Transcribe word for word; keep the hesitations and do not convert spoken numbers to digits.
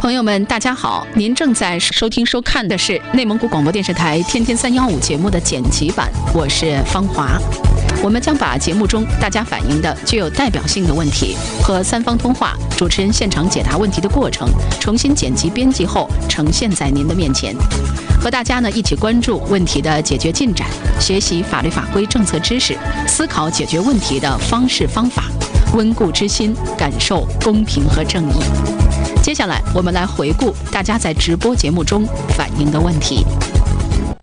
朋友们，大家好！您正在收听收看的是内蒙古广播电视台《天天三幺五》节目的剪辑版，我是芳华。我们将把节目中大家反映的具有代表性的问题和三方通话主持人现场解答问题的过程重新剪辑编辑后呈现在您的面前，和大家呢一起关注问题的解决进展，学习法律法规政策知识，思考解决问题的方式方法，温故知新，感受公平和正义。接下来我们来回顾大家在直播节目中反映的问题。